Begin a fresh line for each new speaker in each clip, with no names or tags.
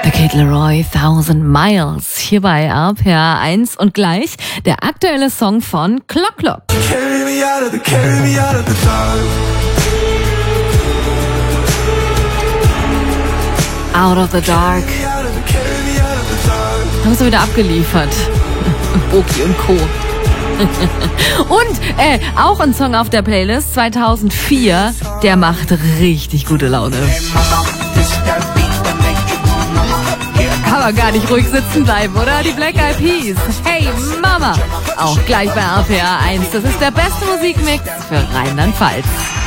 Kid Laroi, 1000 Miles, hier bei RPR 1 und gleich der aktuelle Song von Clock Clock. Out of the Dark. Haben sie wieder abgeliefert. Boki und Co. Und auch ein Song auf der Playlist 2004, der macht richtig gute Laune. Kann man gar nicht ruhig sitzen bleiben, oder? Die Black Eyed Peas. Hey Mama. Auch gleich bei RPR 1. Das ist der beste Musikmix für Rheinland-Pfalz.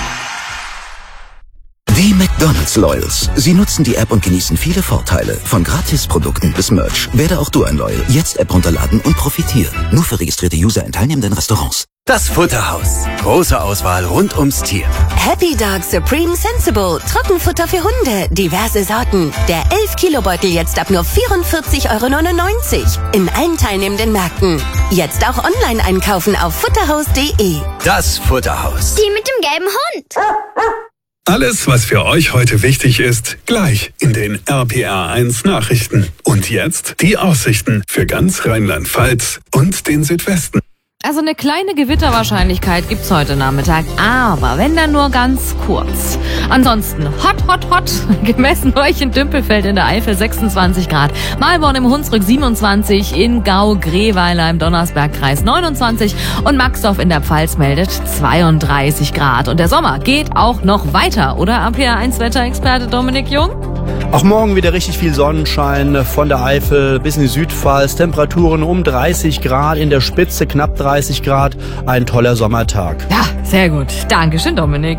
Die McDonald's Loyals. Sie nutzen die App und genießen viele Vorteile. Von Gratisprodukten bis Merch. Werde auch du ein Loyal. Jetzt App runterladen und profitieren. Nur für registrierte User in teilnehmenden Restaurants.
Das Futterhaus. Große Auswahl rund ums Tier.
Happy Dog Supreme Sensible. Trockenfutter für Hunde. Diverse Sorten. Der 11-Kilo-Beutel jetzt ab nur 44,99 € in allen teilnehmenden Märkten. Jetzt auch online einkaufen auf futterhaus.de.
Das Futterhaus.
Die mit dem gelben Hund.
Alles, was für euch heute wichtig ist, gleich in den RPR1 Nachrichten. Und jetzt die Aussichten für ganz Rheinland-Pfalz und den Südwesten.
Also eine kleine Gewitterwahrscheinlichkeit gibt's heute Nachmittag, aber wenn dann nur ganz kurz. Ansonsten hot. Gemessen euch in Dümpelfeld in der Eifel 26 Grad, Mahlborn im Hunsrück 27, in Gau-Greweiler im Donnersbergkreis 29 und Maxdorf in der Pfalz meldet 32 Grad. Und der Sommer geht auch noch weiter, oder RPR1-Wetterexperte Dominik Jung?
Auch morgen wieder richtig viel Sonnenschein von der Eifel bis in die Südpfalz. Temperaturen um 30 Grad, in der Spitze knapp 30 Grad. Ein toller Sommertag.
Ja, sehr gut. Dankeschön, Dominik.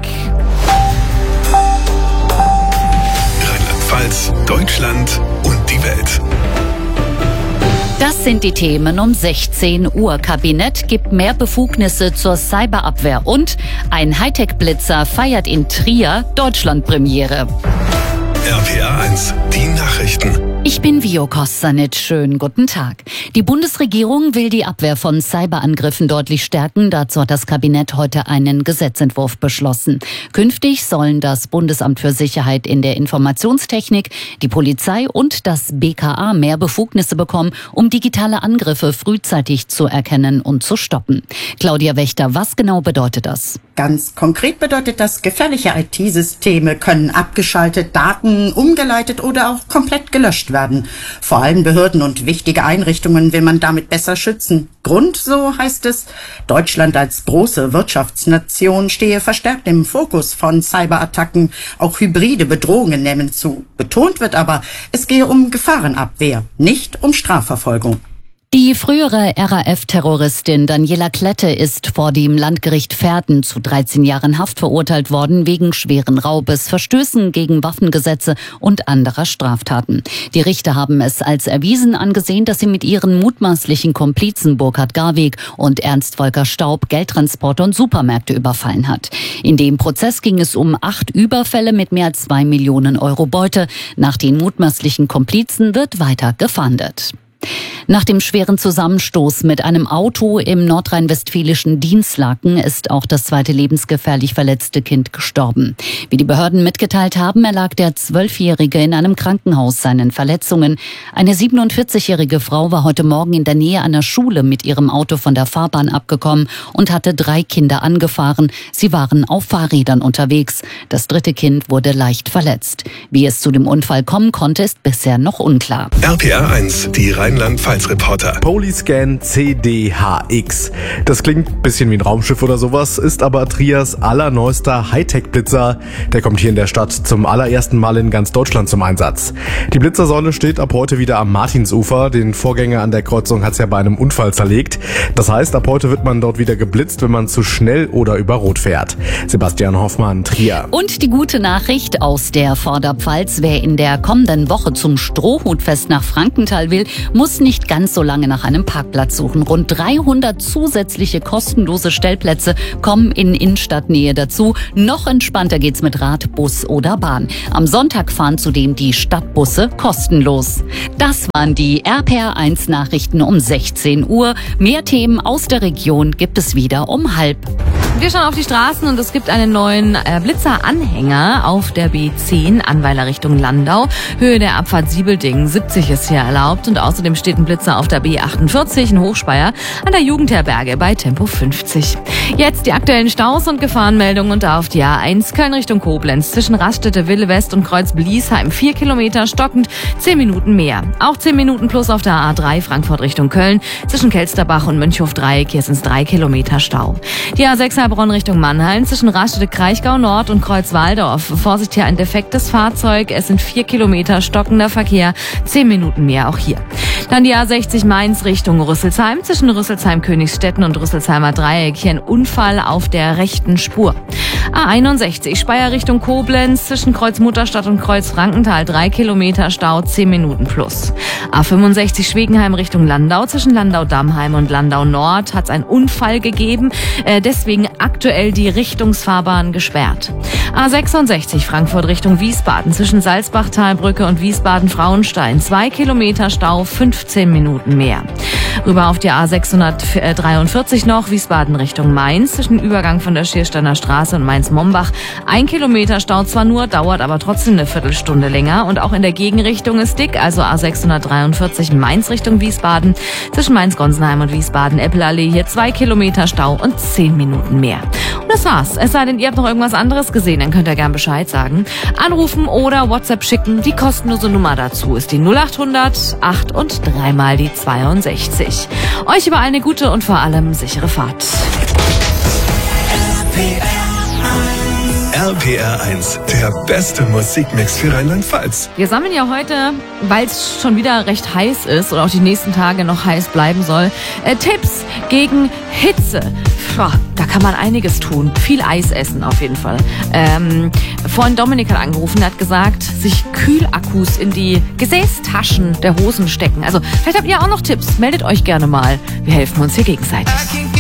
Rheinland-Pfalz, Deutschland und die Welt.
Das sind die Themen um 16 Uhr. Kabinett gibt mehr Befugnisse zur Cyberabwehr und ein Hightech-Blitzer feiert in Trier Deutschlandpremiere.
RPR 1, die Nachrichten.
Ich bin Vio Kostanic. Schönen guten Tag. Die Bundesregierung will die Abwehr von Cyberangriffen deutlich stärken. Dazu hat das Kabinett heute einen Gesetzentwurf beschlossen. Künftig sollen das Bundesamt für Sicherheit in der Informationstechnik, die Polizei und das BKA mehr Befugnisse bekommen, um digitale Angriffe frühzeitig zu erkennen und zu stoppen. Claudia Wächter, was genau bedeutet das?
Ganz konkret bedeutet das, gefährliche IT-Systeme können abgeschaltet, Daten umgeleitet oder auch komplett gelöscht werden. Vor allem Behörden und wichtige Einrichtungen will man damit besser schützen. Grund, so heißt es, Deutschland als große Wirtschaftsnation stehe verstärkt im Fokus von Cyberattacken. Auch hybride Bedrohungen nehmen zu. Betont wird aber, es gehe um Gefahrenabwehr, nicht um Strafverfolgung.
Die frühere RAF-Terroristin Daniela Klette ist vor dem Landgericht Verden zu 13 Jahren Haft verurteilt worden wegen schweren Raubes, Verstößen gegen Waffengesetze und anderer Straftaten. Die Richter haben es als erwiesen angesehen, dass sie mit ihren mutmaßlichen Komplizen Burkhard Garweg und Ernst Volker Staub Geldtransporte und Supermärkte überfallen hat. In dem Prozess ging es um 8 Überfälle mit mehr als 2 Millionen Euro Beute. Nach den mutmaßlichen Komplizen wird weiter gefahndet. Nach dem schweren Zusammenstoß mit einem Auto im nordrhein-westfälischen Dinslaken ist auch das zweite lebensgefährlich verletzte Kind gestorben. Wie die Behörden mitgeteilt haben, erlag der 12-Jährige in einem Krankenhaus seinen Verletzungen. Eine 47-jährige Frau war heute Morgen in der Nähe einer Schule mit ihrem Auto von der Fahrbahn abgekommen und hatte 3 Kinder angefahren. Sie waren auf Fahrrädern unterwegs. Das dritte Kind wurde leicht verletzt. Wie es zu dem Unfall kommen konnte, ist bisher noch unklar.
RPR 1, die Rheinland-Pfalz-Reporter.
Polyscan CDHX. Das klingt ein bisschen wie ein Raumschiff oder sowas, ist aber Triers allerneuester Hightech-Blitzer. Der kommt hier in der Stadt zum allerersten Mal in ganz Deutschland zum Einsatz. Die Blitzersäule steht ab heute wieder am Martinsufer. Den Vorgänger an der Kreuzung hat es ja bei einem Unfall zerlegt. Das heißt, ab heute wird man dort wieder geblitzt, wenn man zu schnell oder über Rot fährt. Sebastian Hoffmann, Trier.
Und die gute Nachricht aus der Vorderpfalz: Wer in der kommenden Woche zum Strohhutfest nach Frankenthal will, muss nicht ganz so lange nach einem Parkplatz suchen. Rund 300 zusätzliche kostenlose Stellplätze kommen in Innenstadtnähe dazu. Noch entspannter geht's mit Rad, Bus oder Bahn. Am Sonntag fahren zudem die Stadtbusse kostenlos. Das waren die RPR1 Nachrichten um 16 Uhr. Mehr Themen aus der Region gibt es wieder um 12:30.
Wir schauen auf die Straßen und es gibt einen neuen Blitzer-Anhänger auf der B10 Annweiler Richtung Landau. Höhe der Abfahrt Siebelding 70 ist hier erlaubt und außerdem steht ein Blitzer auf der B48 in Hochspeyer an der Jugendherberge bei Tempo 50. Jetzt die aktuellen Staus und Gefahrenmeldungen und da auf die A1 Köln Richtung Koblenz zwischen Raststätte Wille West und Kreuz Bliesheim 4 Kilometer stockend, 10 Minuten mehr. Auch 10 Minuten plus auf der A3 Frankfurt Richtung Köln zwischen Kelsterbach und Mönchhof-Dreieck, hier sind es 3 Kilometer Stau. Die A6 Heilbronn Richtung Mannheim zwischen Raststätte Kraichgau Nord und Kreuz-Waldorf. Vorsicht, hier ein defektes Fahrzeug. Es sind 4 Kilometer stockender Verkehr. 10 Minuten mehr auch hier. Dann die A60 Mainz Richtung Rüsselsheim zwischen Rüsselsheim-Königsstetten und Rüsselsheimer Dreieck. Hier ein Unfall auf der rechten Spur. A61 Speyer Richtung Koblenz zwischen Kreuz Mutterstadt und Kreuz Frankenthal. 3 Kilometer Stau, 10 Minuten plus. A65 Schwegenheim Richtung Landau zwischen Landau-Dammheim und Landau Nord hat es einen Unfall gegeben. Deswegen aktuell die Richtungsfahrbahn gesperrt. A66 Frankfurt Richtung Wiesbaden zwischen Salzbachtalbrücke und Wiesbaden-Frauenstein. 2 Kilometer Stau, 15 Minuten mehr. Rüber auf die A643 noch, Wiesbaden Richtung Mainz zwischen Übergang von der Schiersteiner Straße und Mainz-Mombach. 1 Kilometer Stau zwar nur, dauert aber trotzdem eine Viertelstunde länger. Und auch in der Gegenrichtung ist dick, also A643 Mainz Richtung Wiesbaden zwischen Mainz-Gonsenheim und Wiesbaden-Eppelallee. Hier 2 Kilometer Stau und 10 Minuten mehr. Und das war's. Es sei denn, ihr habt noch irgendwas anderes gesehen, dann könnt ihr gern Bescheid sagen. Anrufen oder WhatsApp schicken. Die kostenlose Nummer dazu ist die 0800 8 und 3 mal die 62. Euch überall eine gute und vor allem sichere Fahrt.
RPR 1, der beste Musikmix für Rheinland-Pfalz.
Wir sammeln ja heute, weil es schon wieder recht heiß ist oder auch die nächsten Tage noch heiß bleiben soll, Tipps gegen Hitze. Da kann man einiges tun. Viel Eis essen auf jeden Fall. Vorhin Dominik hat angerufen, hat gesagt, sich Kühlakkus in die Gesäßtaschen der Hosen stecken. Also vielleicht habt ihr auch noch Tipps. Meldet euch gerne mal. Wir helfen uns hier gegenseitig.